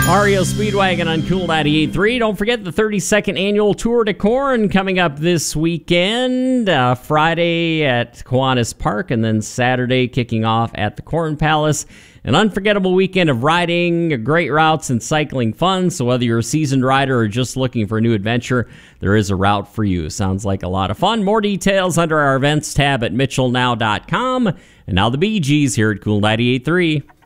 REO Speedwagon on Cool 98.3. Don't forget the 32nd annual Tour de Corn coming up this weekend. Friday at Kiwanis Park, and then Saturday kicking off at the Corn Palace. An unforgettable weekend of riding, great routes, and cycling fun. So whether you're a seasoned rider or just looking for a new adventure, there is a route for you. Sounds like a lot of fun. More details under our events tab at mitchellnow.com. And now the Bee Gees here at Cool 98.3.